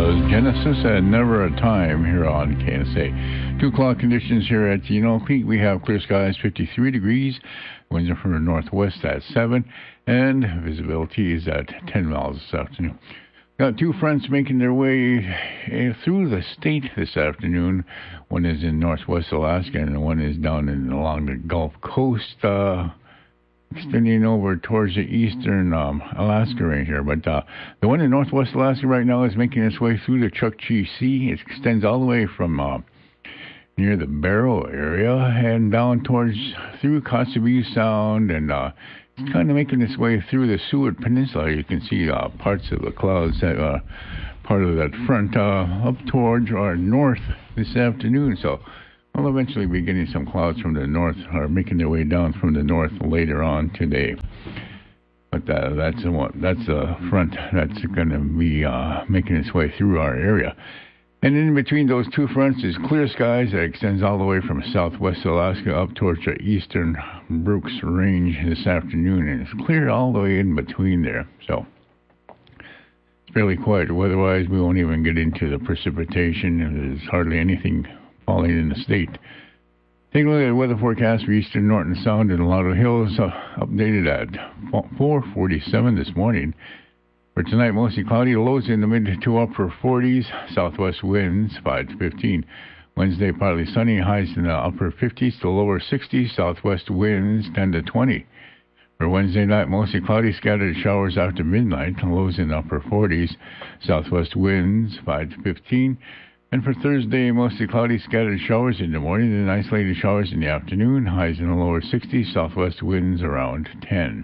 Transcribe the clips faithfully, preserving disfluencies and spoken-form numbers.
was Genesis and Never a Time here on K N S A. Two o'clock conditions here at Genoa Creek. We have clear skies, fifty-three degrees. Winds are from the northwest at seven. And visibility is at ten miles this afternoon. Got two fronts making their way through the state this afternoon. One is in northwest Alaska and one is down in, along the Gulf Coast, uh, extending over towards the eastern um, Alaska right here. But uh, the one in northwest Alaska right now is making its way through the Chukchi Sea. It extends all the way from uh, near the Barrow area and down towards through Kotzebue Sound, and uh, it's kind of making its way through the Seward Peninsula. You can see uh, parts of the clouds that are uh, part of that front uh, up towards our north this afternoon. So we'll eventually be getting some clouds from the north, or making their way down from the north later on today. But uh, that's a one, that's a front that's going to be uh, making its way through our area. And in between those two fronts is clear skies that extends all the way from southwest Alaska up towards the eastern Brooks Range this afternoon, and it's clear all the way in between there. So it's fairly quiet weather-wise. We won't even get into the precipitation. There's hardly anything falling in the state. Take a look at the weather forecast for eastern Norton Sound and Lotto Hills, uh, updated at four forty-seven this morning. For tonight, mostly cloudy, lows in the mid to upper forties, southwest winds five to fifteen. Wednesday, partly sunny, highs in the upper fifties to lower sixties, southwest winds ten to twenty. For Wednesday night, mostly cloudy, scattered showers after midnight, lows in the upper forties, southwest winds five to fifteen. And for Thursday, mostly cloudy, scattered showers in the morning, and isolated showers in the afternoon, highs in the lower sixties, southwest winds around ten.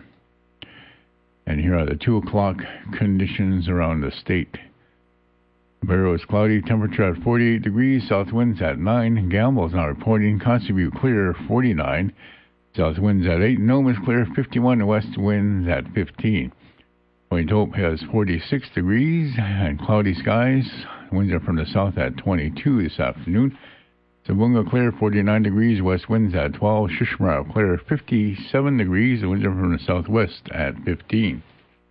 And here are the two o'clock conditions around the state. Barrow is cloudy, temperature at forty-eight degrees, south winds at nine. Gamble is now reporting Kotzebue clear, forty-nine. South winds at eight. Nome is clear, fifty-one. West winds at fifteen. Point Hope has forty-six degrees and cloudy skies. Winds are from the south at twenty-two this afternoon. Zabunga clear, forty-nine degrees, west winds at twelve. Shishmarau clear, fifty-seven degrees, the winds are from the southwest at fifteen.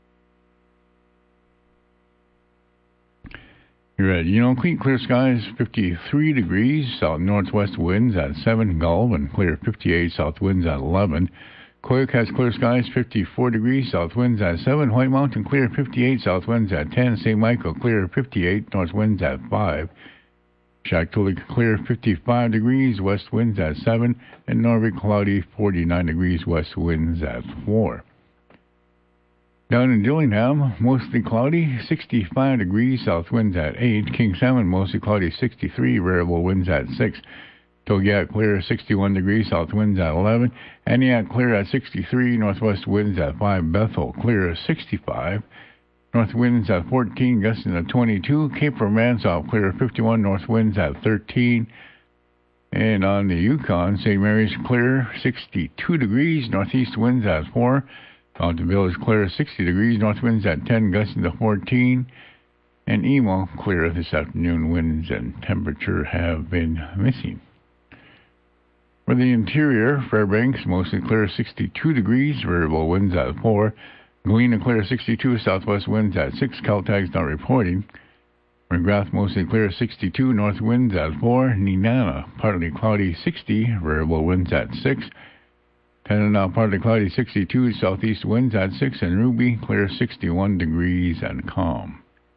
Here at Genoa Creek, clear skies, fifty-three degrees, south northwest winds at seven. Goulburn clear, fifty-eight, south winds at eleven. Koyuk has clear skies, fifty-four degrees, south winds at seven. White Mountain clear, fifty-eight, south winds at ten. Saint Michael clear, fifty-eight, north winds at five. Shaktoolik clear, fifty-five degrees, west winds at seven, and Norvik cloudy, forty-nine degrees, west winds at four. Down in Dillingham, mostly cloudy, sixty-five degrees, south winds at eight. King Salmon, mostly cloudy, sixty-three, variable winds at six. Togiak clear, sixty-one degrees, south winds at eleven. Aniak clear at sixty-three, northwest winds at five. Bethel clear, sixty-five. North winds at fourteen, gusting at twenty-two. Cape Romanzoff clear, fifty-one, north winds at thirteen. And on the Yukon, Saint Mary's clear, sixty-two degrees, northeast winds at four. Fountainville is clear, sixty degrees, north winds at ten, gusting to fourteen. And Emo clear this afternoon, winds and temperature have been missing. For the interior, Fairbanks mostly clear, sixty-two degrees, variable winds at four. Galena clear, sixty-two, southwest winds at six. Caltag's not reporting. McGrath mostly clear, sixty-two, north winds at four. Nenana partly cloudy, sixty, variable winds at six. Tanana partly cloudy, sixty-two, southeast winds at six. And Ruby clear, sixty-one degrees and calm.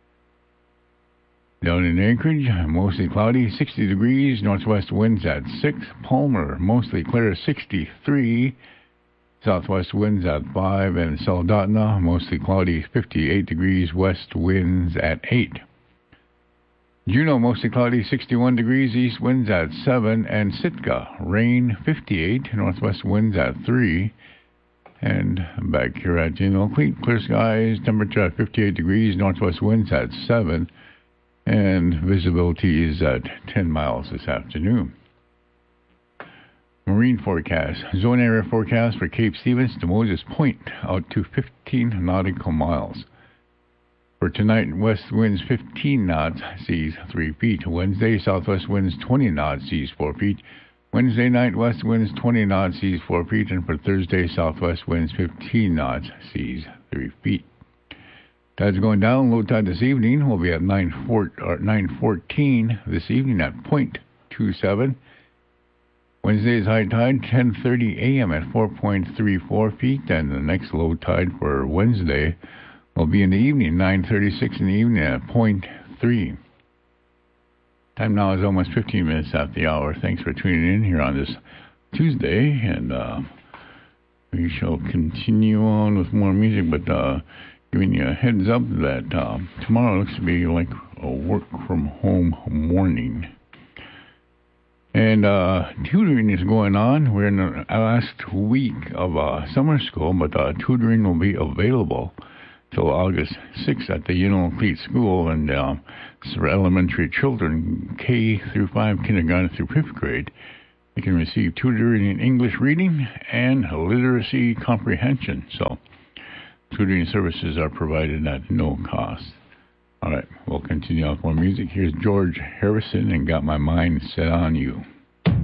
Down in Anchorage, mostly cloudy, sixty degrees, northwest winds at six. Palmer mostly clear, sixty-three. Southwest winds at five, and Soldotna, mostly cloudy, fifty-eight degrees, west winds at eight. Juneau, mostly cloudy, sixty-one degrees, east winds at seven, and Sitka, rain, fifty-eight, northwest winds at three. And back here at Genoa Creek, clear skies, temperature at fifty-eight degrees, northwest winds at seven, and visibility is at ten miles this afternoon. Marine forecast. Zone area forecast for Cape Stevens to Moses Point out to fifteen nautical miles. For tonight, west winds fifteen knots, seas three feet. Wednesday, southwest winds twenty knots, seas four feet. Wednesday night, west winds twenty knots, seas four feet. And for Thursday, southwest winds fifteen knots, seas three feet. Tide's going down. Low tide this evening will be at nine fourteen this evening at point two seven. Wednesday's high tide, ten thirty a.m. at four point three four feet, and the next low tide for Wednesday will be in the evening, nine thirty-six in the evening at point three. Time now is almost fifteen minutes after the hour. Thanks for tuning in here on this Tuesday, and uh, we shall continue on with more music, but uh, giving you a heads up that uh, tomorrow looks to be like a work-from-home morning. And uh, tutoring is going on. We're in the last week of uh, summer school, but uh, tutoring will be available till August sixth at the Unalakleet School, and uh, it's for elementary children, K through five, kindergarten through fifth grade. They can receive tutoring in English reading and literacy comprehension. So tutoring services are provided at no cost. All right, we'll continue off more music. Here's George Harrison and Got My Mind Set on You.